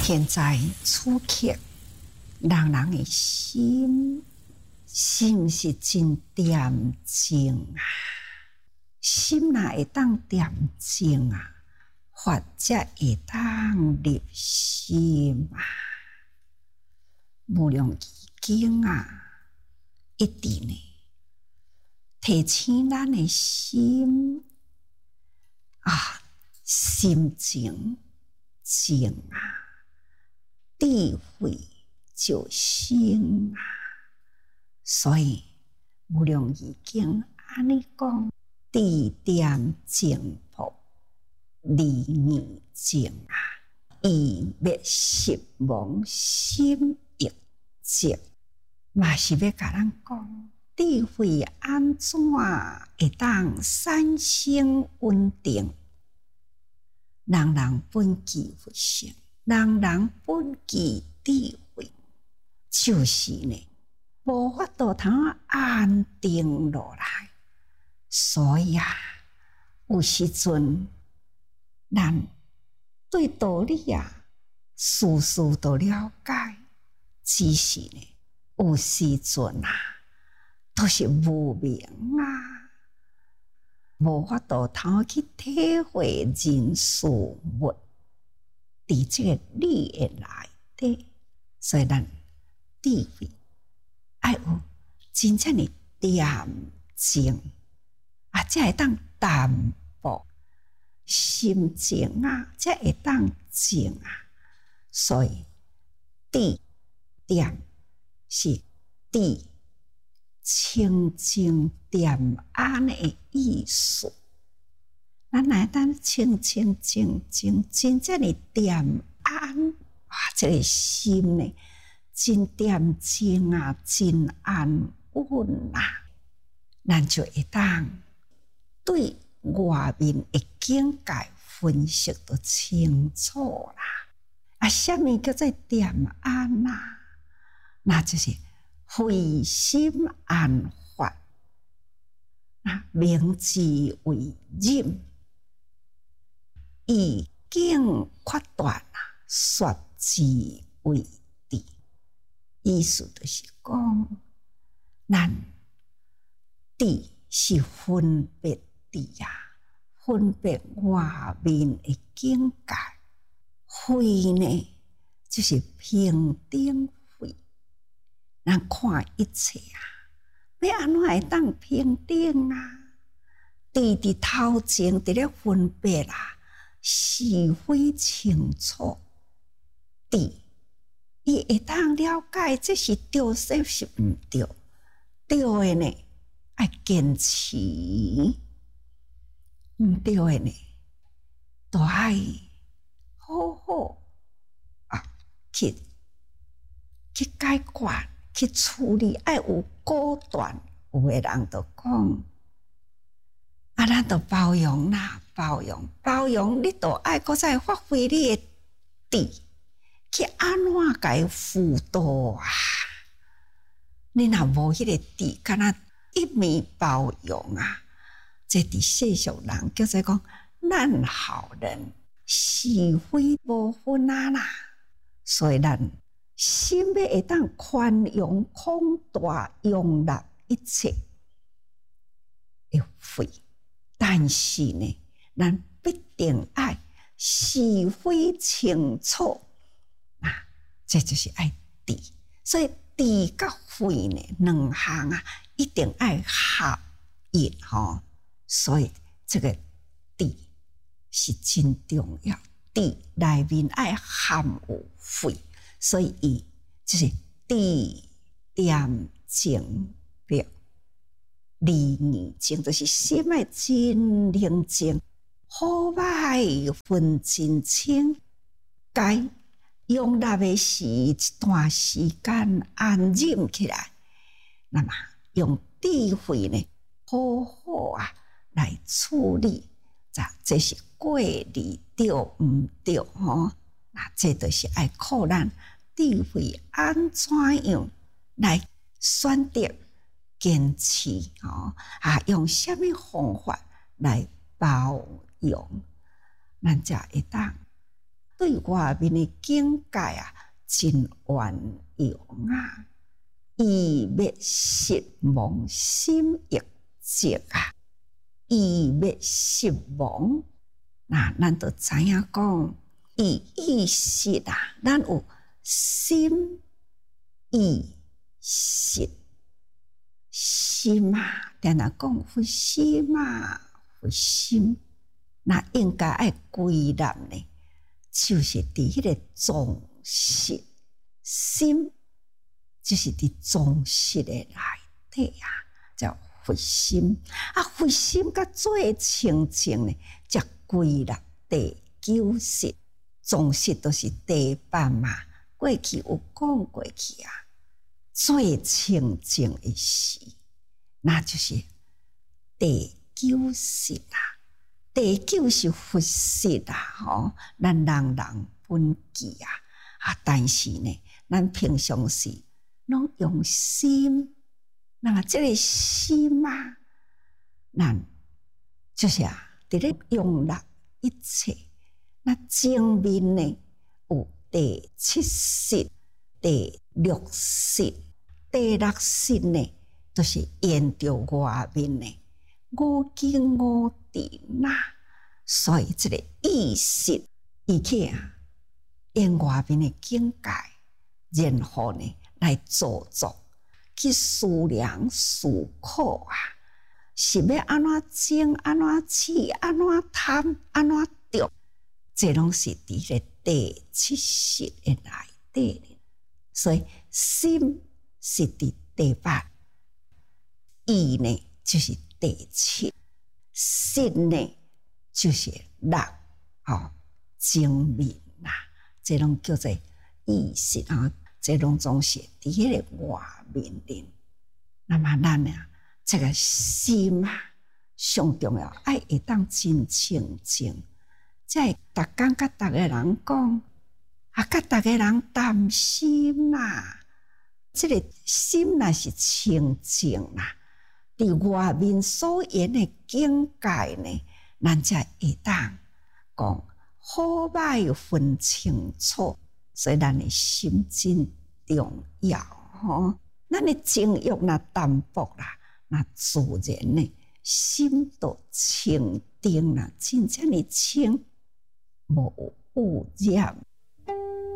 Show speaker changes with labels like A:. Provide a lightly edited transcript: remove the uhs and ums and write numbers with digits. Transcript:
A: 现在此刻，人的心是毋是真恬静啊？心若会当恬静啊，法才会当入心啊。无量义经啊，一直呢提醒咱的心啊，心静静啊，智慧就生啊。所以无量义经安尼讲，智恬静朴，离义静啊，以灭失亡心亦静。嘛是要甲咱讲，智慧安怎会当产生稳定？人人本具佛性，人人本具智慧，就是呢，无法度通安定落来。所以啊，有时阵咱对道理啊，事事都了解，只是呢，有时阵啊，都是无明啊，无法度通去体会人事物伫这个理的内底。所以咱智慧要有真正的恬静啊，才会当淡薄心静啊，才会当静啊。所以智恬是智清净恬安的意思。咱来当清清静静，真正的恬安啊，这个心呢，真恬静啊，真安稳啊，咱就会当对外面的境界分析都清楚啦。啊，什么叫做恬安啊？那就是慧心安法啊，明智为忍，意境决断啊，说智为智。意思就是讲，咱智是分别智啊，分别外面的境界。慧呢，就是平等慧。咱看一切啊，要安怎会当平等啊？智伫头前伫咧分别啊，是非清楚。智伊会当了解这是对，这是毋对。对的呢，爱坚持；毋对的呢，都爱好好啊去解决。去处理，爱有果断。有的人就讲，啊，咱就包容啦，包容，你就爱搁再发挥你的智，去安怎甲伊辅导啊？你若无迄个智，敢若一味包容啊，这伫世俗人叫做讲烂好人，是非无分啊啦。所以咱心要会当宽容广大，容纳一切的慧，但是呢，咱必定爱是非清楚啊，这就是爱智。所以智甲慧呢，两项啊，一定爱合一吼。所以这个智是真重要，智内面爱含有慧。所以伊就是智恬静妙，离义静，就是心爱真宁静，好歹分真清，该容纳的是一段时间安忍起来，那么用智慧呢，好好啊来处理，这是过理对毋对吼？那这就是爱靠咱智慧安怎样来选择坚持啊？用什么方法来包容，咱才会当对对外面的境界啊，真圆融啊！意灭失亡，心亦寂啊！意灭失亡，那咱就知影讲，意识啊，咱有心、意、识。心啊，定定讲佛心啊，佛心，那应该爱归纳呢，就是伫迄个总识心，就是伫总识的内底啊，叫佛心啊。佛心甲做清净呢，则归纳第九识，总识都是第八嘛。过去有讲过去啊。最清净的时，那就是第九识啦。第九是佛识啦，咱人人本具啊，但是呢，咱平常时拢用心，那么这个心啊，咱就是伫咧用纳一切。那前面呢有第七识、第六识。第六识呢，就是沿着外面呢五经五典啦，所以这个意识，伊去沿外面的境界，然后呢来做作，去思量思考啊，是要安怎种、安怎饲、安怎贪、安怎着，这拢是伫咧第七识的内底，所以心。是伫第八，意呢就是第七，识呢就是六，精明啦，这拢叫做意识啊，这拢总是伫迄个外面的。那么咱啊，这个心啊，上重要，爱会当真清净，才会逐工甲逐个人讲，甲逐个人谈心啦。这个心若是清净啦，伫外面所言的境界呢，咱才会当讲好歹分清楚。所以咱的心真重要咱的情欲若淡薄啦，那自然呢心都清定啦，真正的清，无污染